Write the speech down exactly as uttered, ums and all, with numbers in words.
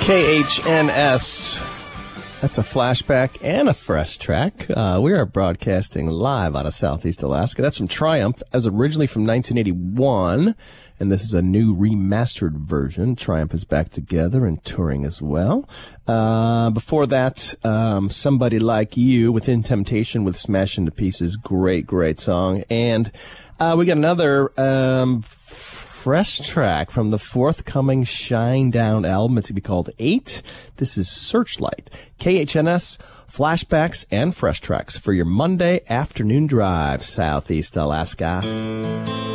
K H N S. That's a flashback and a fresh track. Uh, we are broadcasting live out of Southeast Alaska. That's from Triumph, as originally from nineteen eighty-one. And this is a new remastered version. Triumph is back together and touring as well. Uh, before that, um, Somebody Like You, Within Temptation with Smash Into Pieces. Great, great song. And uh, we got another um, fresh track from the forthcoming Shinedown album. It's going to be called Eight. This is Searchlight. K H N S, flashbacks and fresh tracks for your Monday afternoon drive, Southeast Alaska.